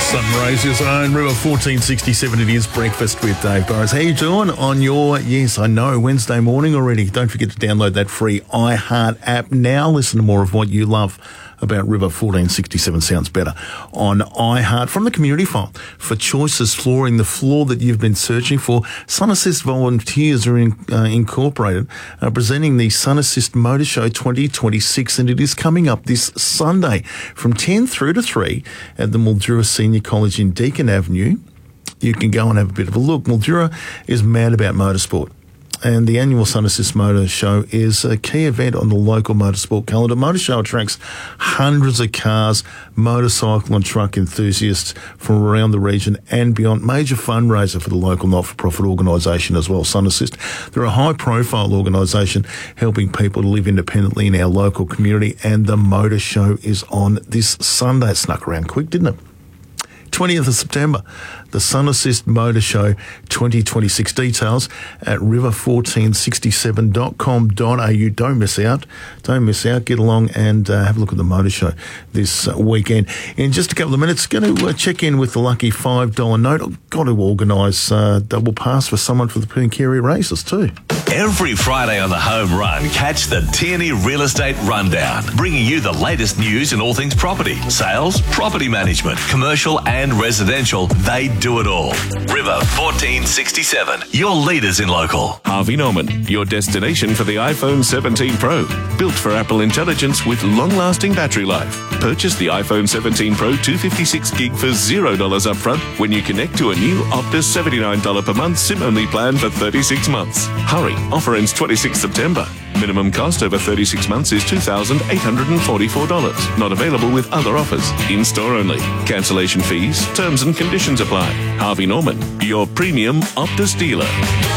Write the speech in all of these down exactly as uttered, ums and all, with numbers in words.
Sunraysia Zone, River fourteen sixty-seven. It is Breakfast with Dave Burrows. How you doing on your, yes, I know, Wednesday morning already? Don't forget to download that free iHeart app now. Listen to more of what you love about River fourteen sixty-seven sounds better on iHeart. From the community file for Choices Flooring, the floor that you've been searching for, Sun Assist volunteers are in, uh, incorporated, uh, presenting the Sun Assist Motor Show twenty twenty-six, and it is coming up this Sunday from ten through to three at the Mildura Senior College in Deakin Avenue. You can go and have a bit of a look. Mildura is mad about motorsport, and the annual Sun Assist Motor Show is a key event on the local motorsport calendar. Motor Show attracts hundreds of cars, motorcycle and truck enthusiasts from around the region and beyond. Major fundraiser for the local not-for-profit organisation as well, Sun Assist. They're a high-profile organisation helping people to live independently in our local community, and the Motor Show is on this Sunday. It snuck around quick, didn't it? twentieth of September, the Sun Assist Motor Show twenty twenty-six. Details at river fourteen sixty-seven dot com dot a u. Don't miss out. Don't miss out. Get along and uh, have a look at the Motor Show this uh, weekend. In just a couple of minutes, going to uh, check in with the lucky five dollar note. I've got to organise uh, double pass for someone for the Pooncarie races too. Every Friday on the Home Run, catch the Tierney Real Estate Rundown, bringing you the latest news in all things property, sales, property management, commercial and residential. They do it all. River fourteen sixty-seven, your leaders in local. Harvey Norman, your destination for the iPhone seventeen Pro. Built for Apple Intelligence with long-lasting battery life. Purchase the iPhone seventeen Pro two fifty-six gig for zero dollars upfront when you connect to a new Optus seventy-nine dollars per month SIM-only plan for thirty-six months. Hurry, offer ends twenty-sixth September. Minimum cost over thirty-six months is two thousand eight hundred forty-four dollars. Not available with other offers. In-store only. Cancellation fees, terms and conditions apply. Harvey Norman, your premium Optus dealer.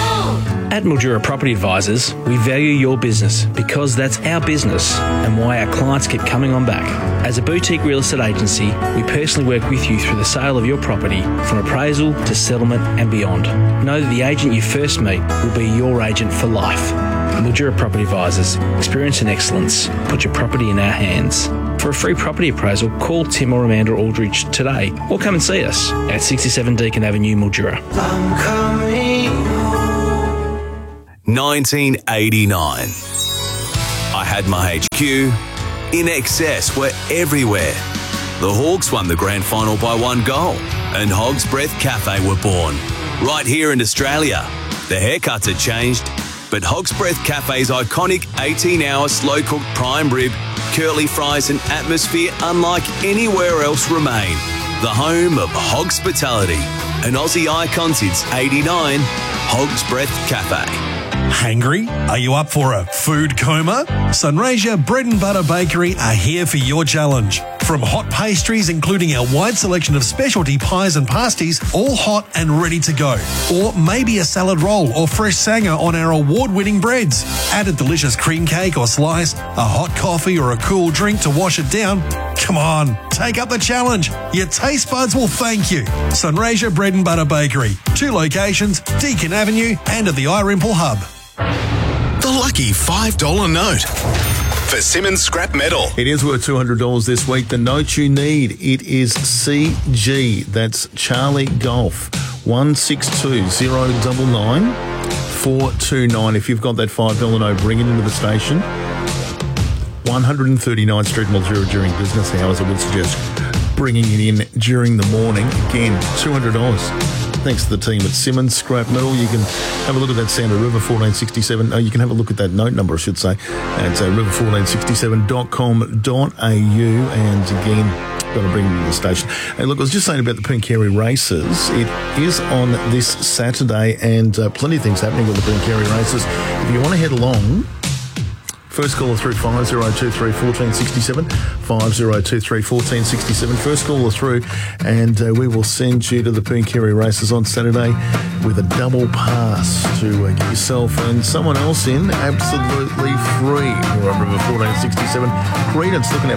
At Mildura Property Advisors, we value your business because that's our business and why our clients keep coming on back. As a boutique real estate agency, we personally work with you through the sale of your property, from appraisal to settlement and beyond. Know that the agent you first meet will be your agent for life. Mildura Property Advisors, experience and excellence. Put your property in our hands. For a free property appraisal, call Tim or Amanda Aldridge today or come and see us at sixty-seven Deakin Avenue, Mildura. I'm coming home. nineteen eighty-nine. I had my H Q. In Excess were everywhere. The Hawks won the grand final by one goal, and Hog's Breath Cafe were born. Right here in Australia. The haircuts had changed, but Hog's Breath Cafe's iconic eighteen hour slow-cooked prime rib, curly fries and atmosphere unlike anywhere else remain. The home of Hogspitality, an Aussie icon since eighty-nine, Hog's Breath Cafe. Hangry? Are you up for a food coma? Sunraysia Bread and Butter Bakery are here for your challenge. From hot pastries, including our wide selection of specialty pies and pasties, all hot and ready to go. Or maybe a salad roll or fresh sanger on our award-winning breads. Add a delicious cream cake or slice, a hot coffee or a cool drink to wash it down. Come on, take up the challenge. Your taste buds will thank you. Sunraysia Bread and Butter Bakery. Two locations, Deakin Avenue and at the iRimple Hub. The lucky five dollar note for Simmons Scrap Metal. It is worth two hundred dollars this week. The note you need, it is C G. That's Charlie Golf. one six two zero nine nine four two nine. If you've got that five dollar note, bring it into the station. one thirty-ninth Street, Mildura during business hours. I would suggest bringing it in during the morning. Again, two hundred dollars. Thanks to the team at Simmons Scrap Metal. You can have a look at that sound at River fourteen sixty-seven. Oh, you can have a look at that note number, I should say, at uh, river fourteen sixty-seven dot com dot a u. And again, got to bring it to the station. Hey, look, I was just saying about the Pooncarie races. It is on this Saturday, and uh, plenty of things happening with the Pooncarie races. If you want to head along, first caller through five oh two three, one four six seven, five oh two three, one four six seven. First caller through, and uh, we will send you to the Pooncarie races on Saturday with a double pass to uh, get yourself and someone else in absolutely free. We're on River fourteen sixty-seven. Credence looking at